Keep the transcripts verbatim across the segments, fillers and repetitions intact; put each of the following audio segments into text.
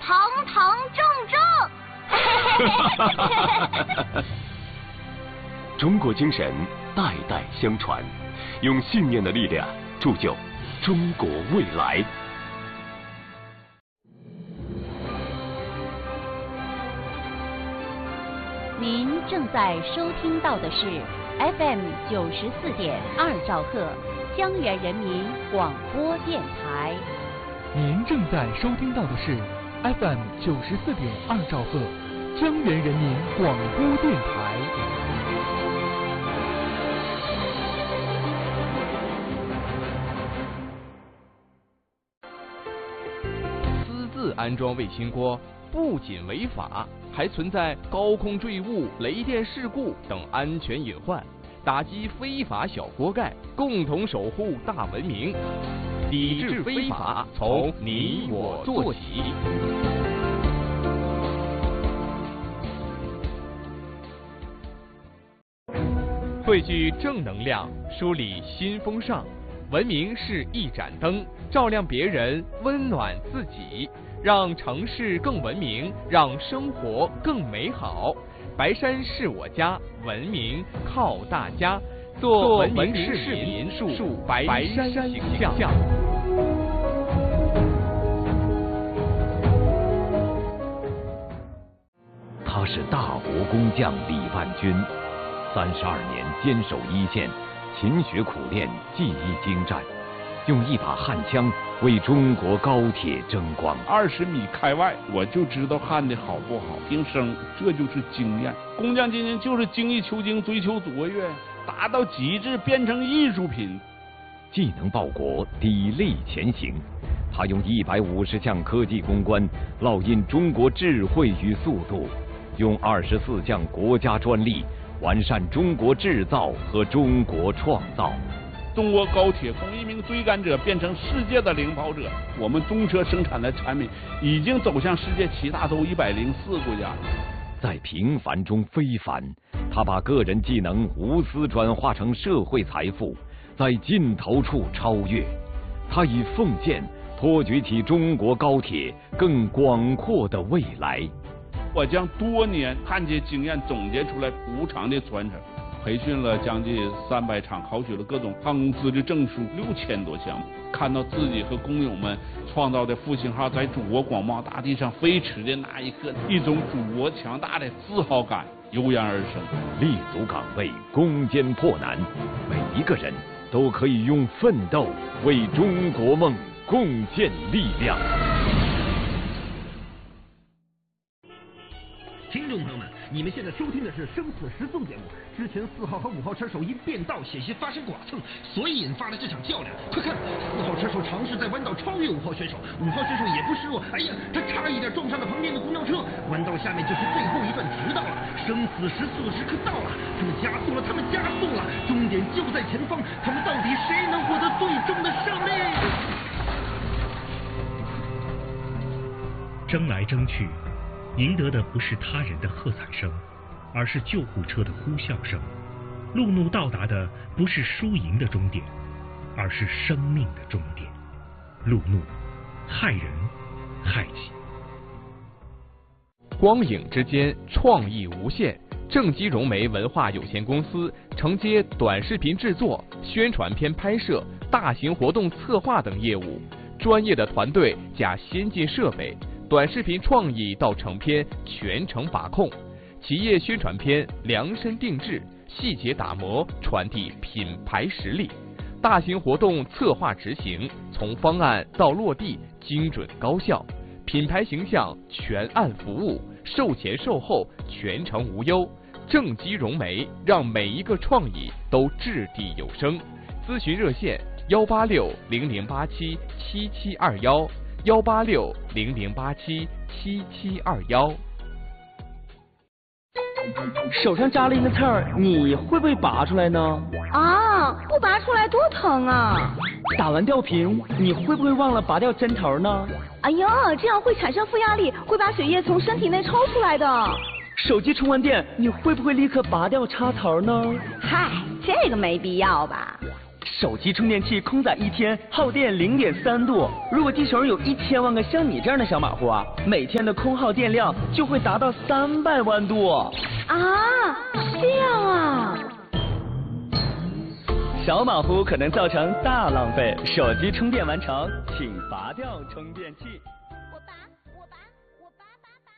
堂堂正正。 中国精神代代相传，用信念的力量铸就中国未来。 您正在收听到的是 F M 九十四点二兆赫江源人民广播电台。 您正在收听到的是 F M 九十四点二兆赫江源人民广播电台。 私自安装卫星锅不仅违法，还存在高空坠物、雷电事故等安全隐患，打击非法小锅盖，共同守护大文明。抵制非法，从你我做起。汇聚正能量，梳理新风尚。文明是一盏灯，照亮别人，温暖自己，让城市更文明，让生活更美好。白山是我家，文明靠大家。做文明市民，树白山形象。 他是大国工匠李万军，三十二年坚守一线，勤学苦练，技艺精湛，用一把焊枪为中国高铁争光。 二十米开外，我就知道焊的好不好，听声，这就是经验。工匠精神就是精益求精，追求卓越，达到极致，变成艺术品。 技能报国，砥砺前行。他用一百五十项科技攻关，烙印中国智慧与速度；用二十四项国家专利，完善中国制造和中国创造。 中国高铁从一名追赶者变成世界的领跑者，我们中车生产的产品已经走向世界七大洲一百零四国家。 在平凡中非凡，他把个人技能无私转化成社会财富，在尽头处超越。他以奉献托举起中国高铁更广阔的未来。 我将多年焊接经验总结出来，无偿的传承。培训了将近三百场，考取了各种焊工资质证书六千多项。看到自己和工友们创造的复兴号在祖国广袤大地上飞驰的那一刻，一种祖国强大的自豪感油然而生。 立足岗位，攻坚破难，每一个人都可以用奋斗为中国梦贡献力量。 听众朋友们，你们现在收听的是《生死时速》节目。之前四号和五号车手因变道险些发生剐蹭，所以引发了这场较量。快看，四号车手尝试在弯道超越五号选手，五号选手也不示弱，哎呀，他差一点撞上了旁边的公交车。弯道下面就是最后一段直道了，生死时速的时刻到了，他们加速了，他们加速了，终点就在前方，他们到底谁能获得最终的胜利？ 争来争去，赢得的不是他人的喝彩声，而是救护车的呼啸声。路怒到达的不是输赢的终点，而是生命的终点。路怒，害人害己。 光影之间，创意无限。正畸融媒文化有限公司承接短视频制作、宣传片拍摄、大型活动策划等业务，专业的团队加先进设备。短视频创意到成片全程把控，企业宣传片量身定制，细节打磨，传递品牌实力。大型活动策划执行，从方案到落地精准高效，品牌形象全案服务，售前售后全程无忧。正畸融媒让每一个创意都掷地有声。咨询热线：幺八六零零八七七七二幺。幺八六零零八七七七二幺。 手上扎了一个刺儿，你会不会拔出来呢？ 啊，不拔出来多疼啊！ 打完吊瓶，你会不会忘了拔掉针头呢？ 哎呀，这样会产生负压力，会把血液从身体内抽出来的。 手机充完电，你会不会立刻拔掉插头呢？ 嗨，这个没必要吧。 手机充电器空载一天耗电零点三度。如果地球上有一千万个像你这样的小马虎啊，每天的空耗电量就会达到三百万度。 啊，这样啊。 小马虎可能造成大浪费，手机充电完成，请拔掉充电器。 我拔，我拔，我拔拔拔。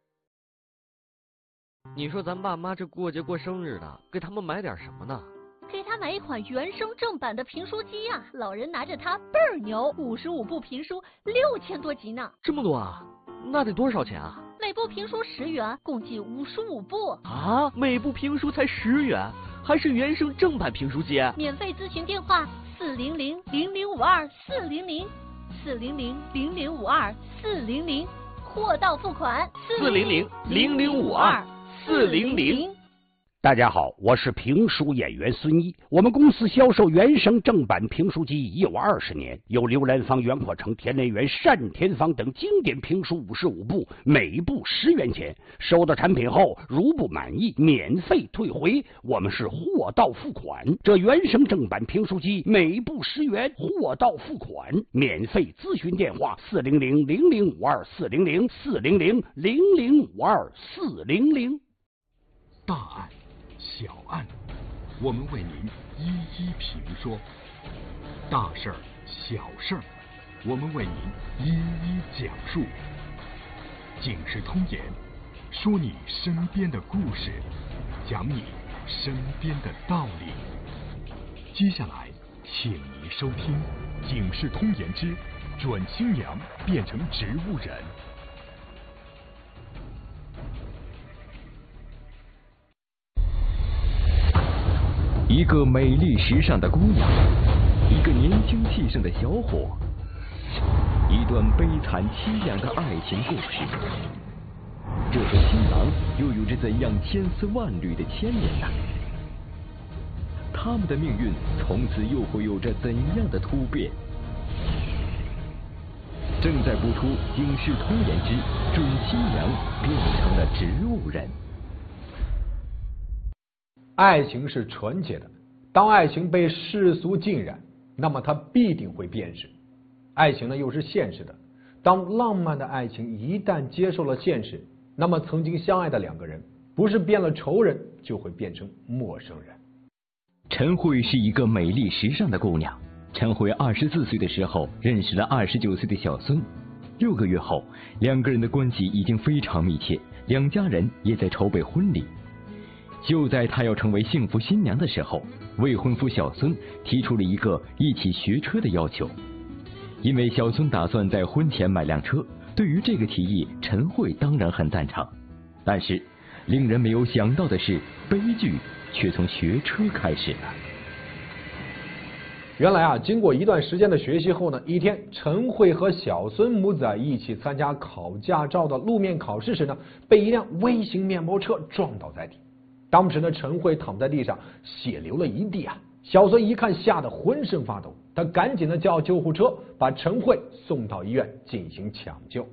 你说咱爸妈这过节过生日的，给他们买点什么呢？ 给他买一款原声正版的评书机呀、啊，老人拿着它倍儿牛，五十五部评书，六千多集呢。 这么多啊？那得多少钱啊？ 每部评书十元，共计五十五部。 啊，每部评书才十元，还是原声正版评书机？ 免费咨询电话：四零零零零五二四零零，四零零零零五二四零零，货到付款。 四零零零零五二四零零。 大家好，我是评书演员孙一。我们公司销售原声正版评书机已有二十年，有刘兰芳、袁阔成、田连元、单田芳等经典评书五十五部，每部十元钱。收到产品后，如不满意，免费退回。我们是货到付款。这原声正版评书机每部十元，货到付款，免费咨询电话：四零零零零五二四零零四零零零零五二四零零。 大案。小案，我们为您一一评说；大事儿、小事儿，我们为您一一讲述。警世通言，说你身边的故事，讲你身边的道理。接下来，请您收听《警世通言之转青娘变成植物人》。 一个美丽时尚的姑娘，一个年轻气盛的小伙，一段悲惨凄凉的爱情故事。这对新郎又有着怎样千丝万缕的牵连呢？他们的命运从此又会有着怎样的突变？正在播出《警世通言之准新娘变成了植物人》。 爱情是纯洁的，当爱情被世俗浸染，那么它必定会变质。爱情呢又是现实的，当浪漫的爱情一旦接受了现实，那么曾经相爱的两个人，不是变了仇人，就会变成陌生人。 陈慧是一个美丽时尚的姑娘。陈慧二十四岁的时候认识了二十九岁的小孙，六个月后，两个人的关系已经非常密切，两家人也在筹备婚礼。就在她要成为幸福新娘的时候，未婚夫小孙提出了一个一起学车的要求。因为小孙打算在婚前买辆车，对于这个提议，陈慧当然很赞成。但是，令人没有想到的是，悲剧却从学车开始了。 原来啊，经过一段时间的学习后呢，一天，陈慧和小孙母子啊一起参加考驾照的路面考试时呢，被一辆微型面包车撞倒在地。当时呢，陈慧躺在地上，血流了一地啊。小孙一看，吓得浑身发抖，他赶紧的叫救护车，把陈慧送到医院进行抢救。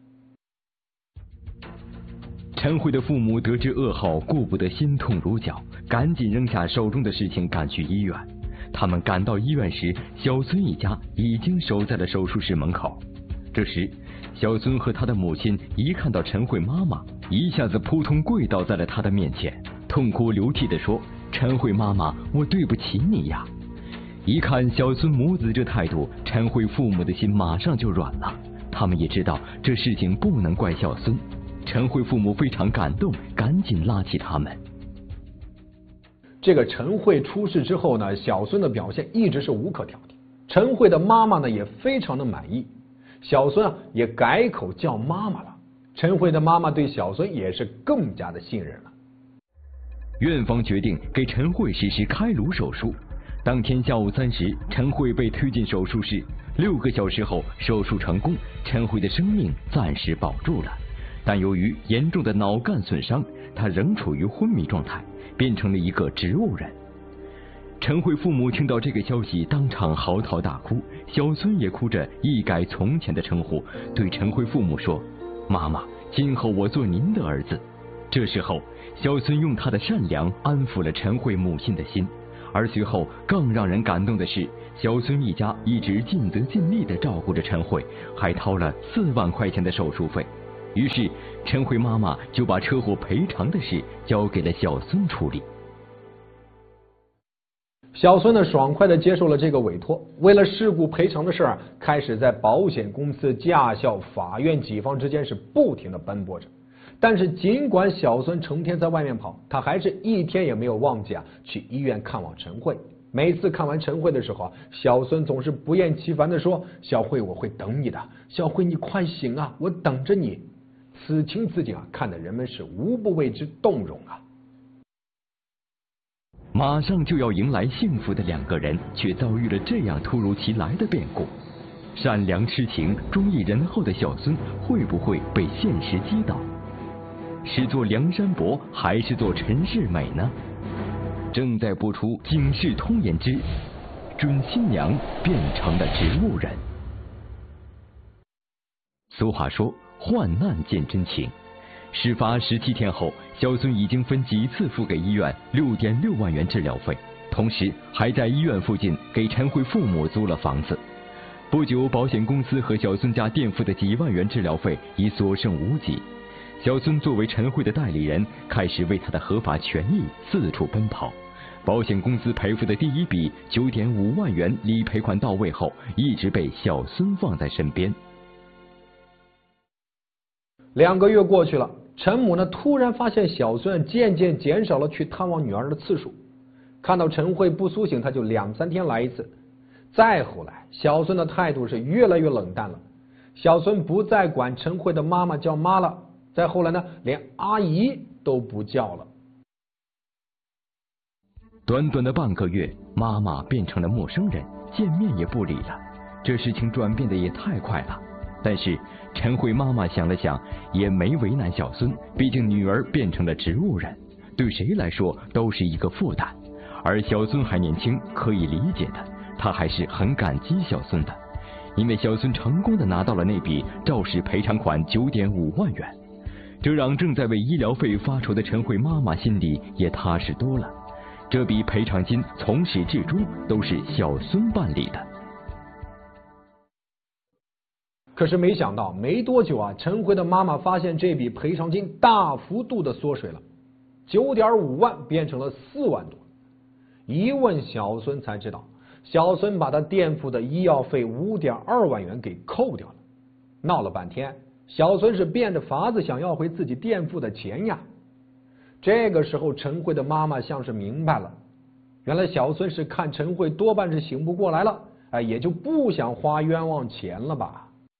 陈慧的父母得知噩耗，顾不得心痛如绞，赶紧扔下手中的事情赶去医院。他们赶到医院时，小孙一家已经守在了手术室门口。这时，小孙和他的母亲一看到陈慧妈妈，一下子扑通跪倒在了他的面前，痛哭流涕地说：“陈慧妈妈，我对不起你呀！”一看小孙母子这态度，陈慧父母的心马上就软了。他们也知道这事情不能怪小孙。陈慧父母非常感动，赶紧拉起他们。 这个陈慧出事之后呢，小孙的表现一直是无可挑剔。陈慧的妈妈呢也非常的满意，小孙啊也改口叫妈妈了。陈慧的妈妈对小孙也是更加的信任了。 院方决定给陈慧实施开颅手术。当天下午三时，陈慧被推进手术室。六个小时后，手术成功，陈慧的生命暂时保住了。但由于严重的脑干损伤，她仍处于昏迷状态，变成了一个植物人。陈慧父母听到这个消息，当场嚎啕大哭。小孙也哭着一改从前的称呼，对陈慧父母说：“妈妈，今后我做您的儿子。”这时候，小孙用他的善良安抚了陈慧母亲的心， 而随后更让人感动的是，小孙一家一直尽责尽力地照顾着陈慧，还掏了四万块钱的手术费。于是陈慧妈妈就把车祸赔偿的事交给了小孙处理。 小孙呢爽快地接受了这个委托，为了事故赔偿的事儿，开始在保险公司、驾校、法院几方之间是不停地奔波着。但是尽管小孙成天在外面跑，他还是一天也没有忘记啊去医院看望陈慧。每次看完陈慧的时候啊，小孙总是不厌其烦地说：“小慧，我会等你的，小慧你快醒啊，我等着你。”此情此景啊，看得人们是无不为之动容啊。 马上就要迎来幸福的两个人，却遭遇了这样突如其来的变故。善良痴情、忠义仁厚的小孙会不会被现实击倒？是做梁山伯还是做陈世美呢？正在播出《警世通言之准新娘变成了植物人》。俗话说，患难见真情。事发十七天后，小孙已经分几次付给医院六点六万元治疗费，同时还在医院附近给陈慧父母租了房子。不久，保险公司和小孙家垫付的几万元治疗费已所剩无几。小孙作为陈慧的代理人，开始为他的合法权益四处奔跑。保险公司赔付的第一笔九点五万元理赔款到位后，一直被小孙放在身边。 两个月过去了，陈母呢突然发现小孙渐渐减少了去探望女儿的次数，看到陈慧不苏醒，他就两三天来一次。再后来，小孙的态度是越来越冷淡了，小孙不再管陈慧的妈妈叫妈了，再后来呢，连阿姨都不叫了。 短短的半个月，妈妈变成了陌生人，见面也不理了，这事情转变的也太快了。但是陈慧妈妈想了想，也没为难小孙，毕竟女儿变成了植物人，对谁来说都是一个负担。而小孙还年轻，可以理解的，她还是很感激小孙的，因为小孙成功的拿到了那笔肇事赔偿款九点五万元，这让正在为医疗费发愁的陈慧妈妈心里也踏实多了。这笔赔偿金从始至终都是小孙办理的。 可是没想到，没多久啊，陈慧的妈妈发现这笔赔偿金大幅度的缩水了，九点五万变成了四万多。一问小孙才知道，小孙把他垫付的医药费五点二万元给扣掉了。闹了半天，小孙是变着法子想要回自己垫付的钱呀。这个时候，陈慧的妈妈像是明白了，原来小孙是看陈慧多半是醒不过来了，哎，也就不想花冤枉钱了吧。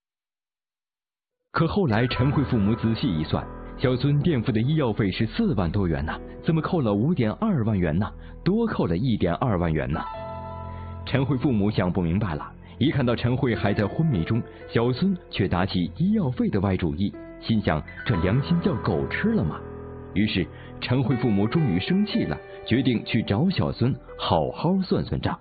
可后来陈慧父母仔细一算，小孙垫付的医药费是四万多元呢，怎么扣了五点二万元呢？多扣了一点二万元呢？陈慧父母想不明白了，一看到陈慧还在昏迷中，小孙却打起医药费的歪主意，心想这良心叫狗吃了吗？于是陈慧父母终于生气了，决定去找小孙好好算算账。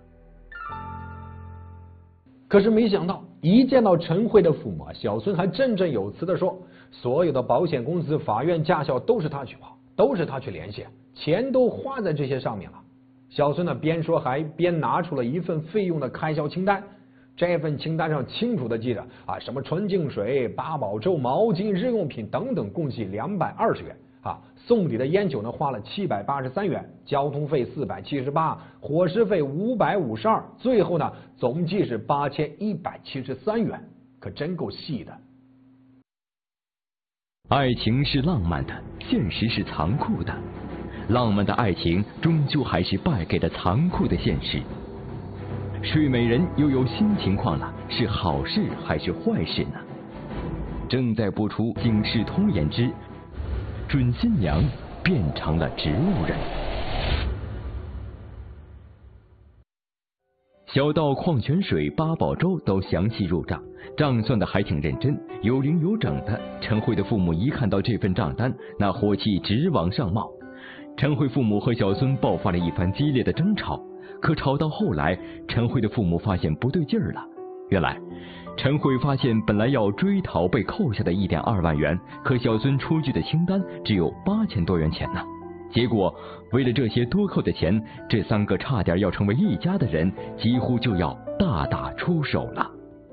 可是没想到，一见到陈慧的父母，小孙还振振有词的说，所有的保险公司、法院、驾校都是他去跑，都是他去联系，钱都花在这些上面了。小孙呢边说还边拿出了一份费用的开销清单，这份清单上清楚的记着啊，什么纯净水、八宝粥、毛巾、日用品等等，共计两百二十元。啊，送礼的烟酒呢花了七百八十三元，交通费四百七十八，伙食费五百五十二，最后呢总计是八千一百七十三元，可真够细的。 爱情是浪漫的，现实是残酷的，浪漫的爱情终究还是败给了残酷的现实。睡美人又有新情况了，是好事还是坏事呢？正在播出《警世通言之准新娘变成了植物人》。小到矿泉水、八宝粥都详细入账，账算的还挺认真，有零有整的。陈慧的父母一看到这份账单，那火气直往上冒。陈慧父母和小孙爆发了一番激烈的争吵，可吵到后来，陈慧的父母发现不对劲儿了。原来陈慧发现本来要追讨被扣下的一点二万元，可小孙出具的清单只有八千多元钱呢。 结果为了这些多扣的钱，这三个差点要成为一家的人几乎就要大打出手了。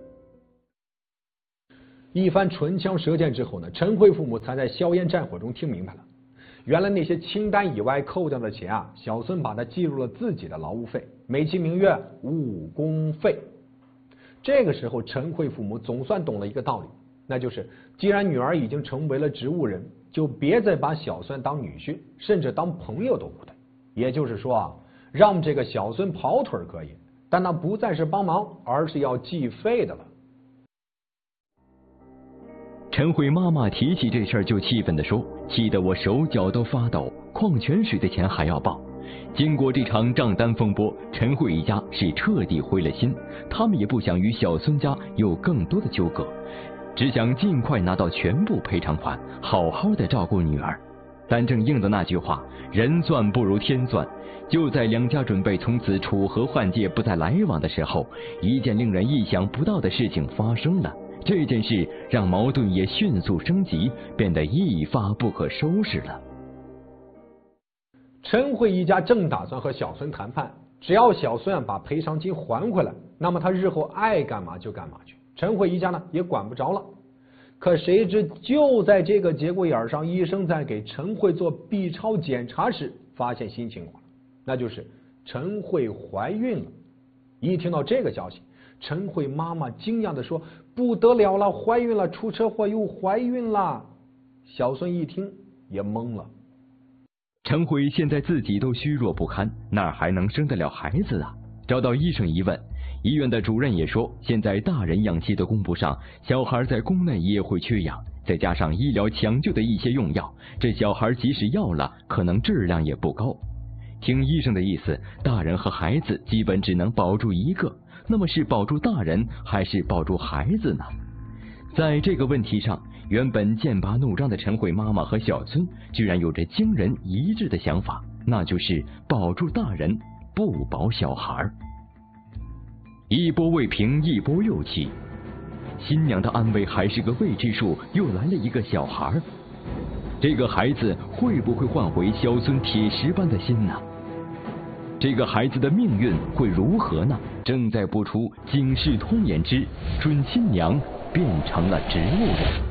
一番唇枪舌剑之后呢，陈慧父母才在硝烟战火中听明白了，原来那些清单以外扣掉的钱啊，小孙把它计入了自己的劳务费，美其名曰误工费。这个时候陈慧父母总算懂了一个道理，那就是既然女儿已经成为了植物人，就别再把小孙当女婿，甚至当朋友都不对。也就是说啊，让这个小孙跑腿可以，但那不再是帮忙，而是要计费的了。 陈慧妈妈提起这事儿就气愤地说，气得我手脚都发抖，矿泉水的钱还要报。经过这场账单风波，陈慧一家是彻底灰了心，他们也不想与小孙家有更多的纠葛，只想尽快拿到全部赔偿款，好好的照顾女儿。但正应的那句话，人算不如天算，就在两家准备从此楚河汉界不再来往的时候，一件令人意想不到的事情发生了。这件事让矛盾也迅速升级，变得一发不可收拾了。 陈慧一家正打算和小孙谈判，只要小孙把赔偿金还回来，那么他日后爱干嘛就干嘛去，陈慧一家呢也管不着了。可谁知就在这个节骨眼上，医生在给陈慧做 B 超检查时发现新情况，那就是陈慧怀孕了。一听到这个消息，陈慧妈妈惊讶地说，不得了了，怀孕了，出车祸又怀孕了。小孙一听也懵了。 陈慧现在自己都虚弱不堪，哪还能生得了孩子啊？找到医生一问，医院的主任也说，现在大人氧气都供不上，小孩在宫内也会缺氧，再加上医疗抢救的一些用药，这小孩即使要了，可能质量也不高。听医生的意思，大人和孩子基本只能保住一个，那么是保住大人还是保住孩子呢？在这个问题上，原本剑拔弩张的陈慧妈妈和小孙居然有着惊人一致的想法，那就是保住大人，不保小孩。一波未平，一波又起，新娘的安危还是个未知数，又来了一个小孩，这个孩子会不会换回小孙铁石般的心呢？这个孩子的命运会如何呢？正在播出《警世通言之准新娘变成了植物人》。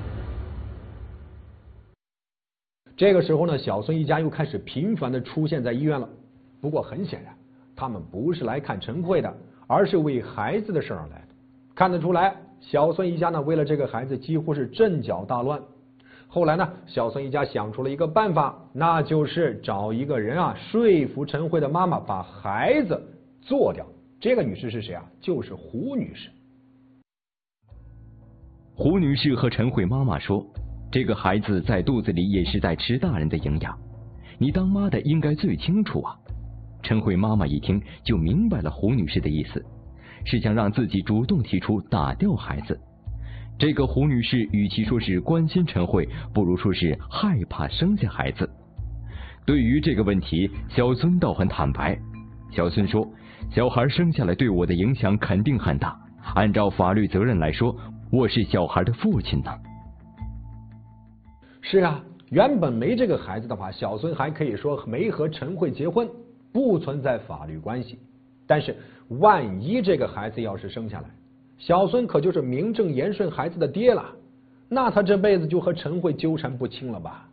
这个时候呢，小孙一家又开始频繁的出现在医院了。不过很显然，他们不是来看陈慧的，而是为孩子的事而来的。看得出来，小孙一家呢，为了这个孩子几乎是阵脚大乱。后来呢，小孙一家想出了一个办法，那就是找一个人啊，说服陈慧的妈妈把孩子做掉。这个女士是谁啊？就是胡女士。 胡女士和陈慧妈妈说，这个孩子在肚子里也是在吃大人的营养，你当妈的应该最清楚啊。陈慧妈妈一听就明白了胡女士的意思，是想让自己主动提出打掉孩子。这个胡女士与其说是关心陈慧，不如说是害怕生下孩子。对于这个问题，小孙倒很坦白。小孙说，小孩生下来对我的影响肯定很大，按照法律责任来说，我是小孩的父亲呢。 是啊，原本没这个孩子的话，小孙还可以说没和陈慧结婚，不存在法律关系。但是万一这个孩子要是生下来，小孙可就是名正言顺孩子的爹了，那他这辈子就和陈慧纠缠不清了吧。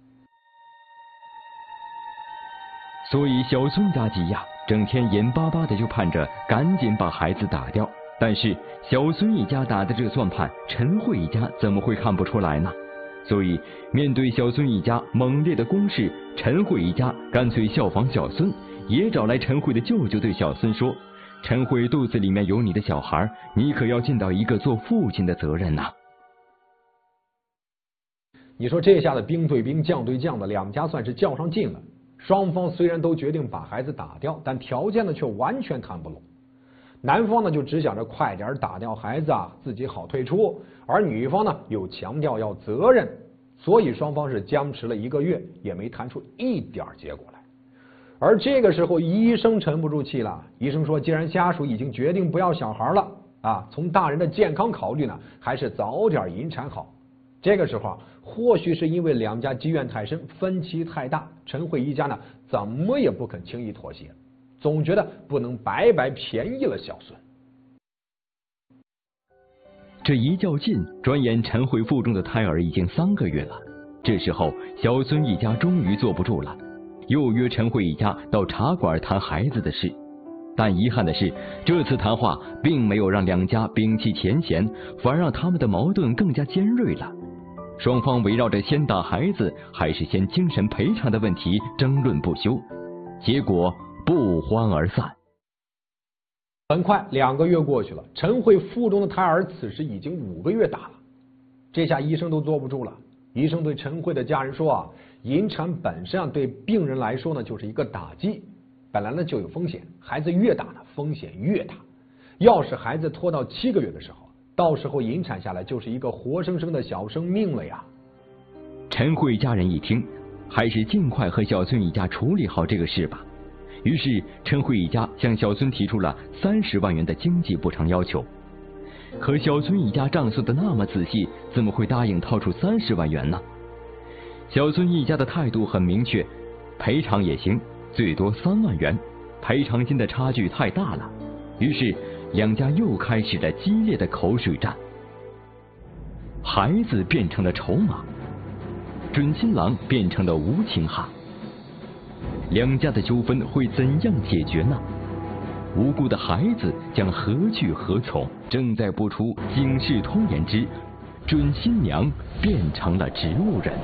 所以小孙家急呀，整天眼巴巴的就盼着赶紧把孩子打掉。但是小孙一家打的这算盘，陈慧一家怎么会看不出来呢？所以面对小孙一家猛烈的攻势，陈慧一家干脆效仿小孙，也找来陈慧的舅舅对小孙说，陈慧肚子里面有你的小孩，你可要尽到一个做父亲的责任呐。 你说这下子兵对兵，将对将的，两家算是较上劲了。双方虽然都决定把孩子打掉，但条件呢却完全谈不拢。男方呢就只想着快点打掉孩子啊，自己好退出，而女方呢又强调要责任，所以双方是僵持了一个月，也没谈出一点结果来。而这个时候，医生沉不住气了。医生说，既然家属已经决定不要小孩了啊，从大人的健康考虑呢，还是早点引产好。这个时候， 或许是因为两家积怨太深，分歧太大，陈慧一家呢怎么也不肯轻易妥协，总觉得不能白白便宜了小孙。 这一较劲，转眼陈慧腹中的胎儿已经三个月了。这时候，小孙一家终于坐不住了，又约陈慧一家到茶馆谈孩子的事。但遗憾的是，这次谈话并没有让两家摒弃前嫌，反而让他们的矛盾更加尖锐了。双方围绕着先打孩子还是先精神赔偿的问题争论不休，结果不欢而散。 很快两个月过去了，陈慧腹中的胎儿此时已经五个月大了。这下医生都坐不住了，医生对陈慧的家人说啊，引产本身啊对病人来说呢就是一个打击，本来呢就有风险，孩子越大呢风险越大。要是孩子拖到七个月的时候，到时候引产下来就是一个活生生的小生命了呀。 陈慧家人一听，还是尽快和小孙一家处理好这个事吧。于是陈慧一家向小孙提出了三十万元的经济补偿要求。可小孙一家账算的那么仔细，怎么会答应掏出三十万元呢？小孙一家的态度很明确，赔偿也行，最多三万元，赔偿金的差距太大了。于是两家又开始了激烈的口水战。孩子变成了筹码，准新郎变成了无情汉。两家的纠纷会怎样解决呢？无辜的孩子将何去何从？正在播出《警世通言之准新娘变成了植物人》。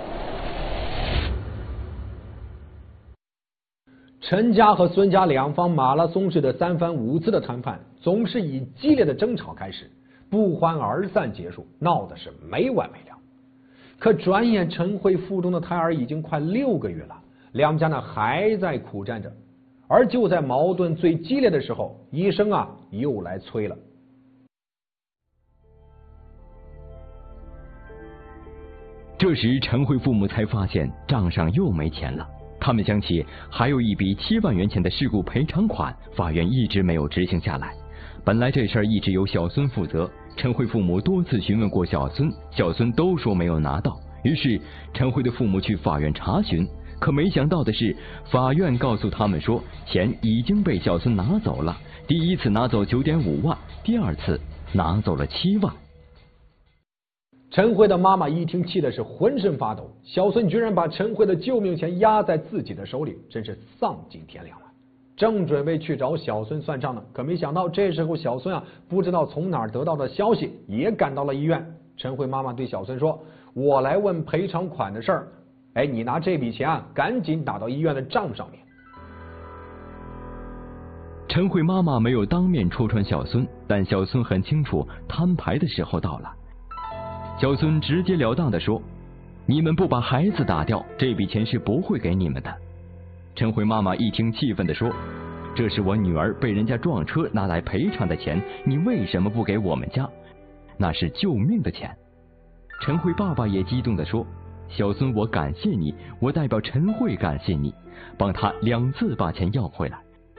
陈家和孙家两方马拉松式的三番五次的谈判，总是以激烈的争吵开始，不欢而散结束，闹的是没完没了。可转眼陈慧腹中的胎儿已经快六个月了，两家呢还在苦战着。而就在矛盾最激烈的时候，医生啊又来催了。 这时陈慧父母才发现账上又没钱了，他们想起还有一笔七万元钱的事故赔偿款，法院一直没有执行下来。本来这事儿一直由小孙负责，陈慧父母多次询问过小孙，小孙都说没有拿到。于是陈慧的父母去法院查询，可没想到的是，法院告诉他们说，钱已经被小孙拿走了。第一次拿走九点五万，第二次拿走了七万。 陈慧的妈妈一听，气的是浑身发抖。小孙居然把陈慧的救命钱压在自己的手里，真是丧尽天良了。正准备去找小孙算账呢，可没想到这时候小孙啊，不知道从哪儿得到的消息，也赶到了医院。陈慧妈妈对小孙说：“我来问赔偿款的事儿。”哎，你拿这笔钱啊，赶紧打到医院的账上面。 陈慧妈妈没有当面戳穿小孙，但小孙很清楚摊牌的时候到了。小孙直截了当地说：“你们不把孩子打掉，这笔钱是不会给你们的。”陈慧妈妈一听，气愤地说：“这是我女儿被人家撞车拿来赔偿的钱，你为什么不给我们家？那是救命的钱。”陈慧爸爸也激动地说：“小孙，我感谢你，我代表陈慧感谢你，帮他两次把钱要回来。”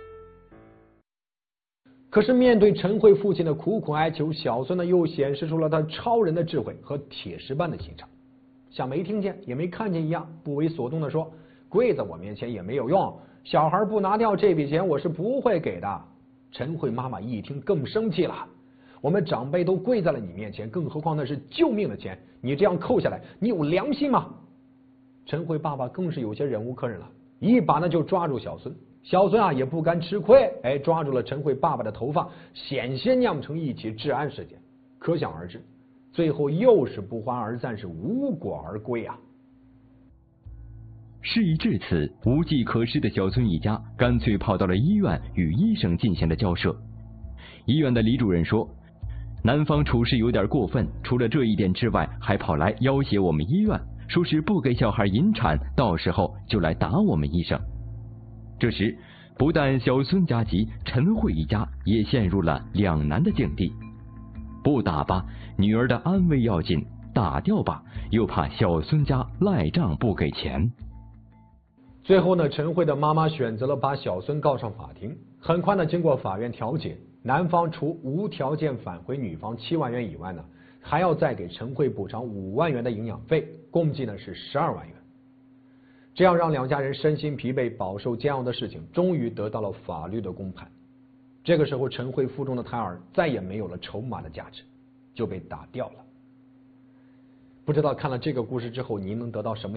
可是面对陈慧父亲的苦苦哀求，小孙呢又显示出了他超人的智慧和铁石般的心肠，像没听见也没看见一样，不为所动的说：“跪在我面前也没有用，小孩不拿掉这笔钱，我是不会给的。”陈慧妈妈一听更生气了：“我们长辈都跪在了你面前，更何况那是救命的钱，你这样扣下来，你有良心吗？”陈慧爸爸更是有些忍无可忍了，一把呢就抓住小孙。小孙啊也不甘吃亏，哎，抓住了陈慧爸爸的头发，险些酿成一起治安事件。可想而知，最后又是不欢而散，是无果而归啊。 事已至此，无计可施的小孙一家干脆跑到了医院与医生进行了交涉。医院的李主任说，男方处事有点过分，除了这一点之外，还跑来要挟我们医院，说是不给小孩引产，到时候就来打我们医生。这时不但小孙家急，陈慧一家也陷入了两难的境地。不打吧，女儿的安危要紧；打掉吧，又怕小孙家赖账不给钱。 最后呢，陈慧的妈妈选择了把小孙告上法庭。很快呢，经过法院调解，男方除无条件返回女方七万元以外呢， 还要再给陈慧补偿五万元的营养费，共计呢是十二万元。这样让两家人身心疲惫、饱受煎熬的事情，终于得到了法律的公判。这个时候，陈慧腹中的胎儿再也没有了筹码的价值，就被打掉了。不知道看了这个故事之后，您能得到什么样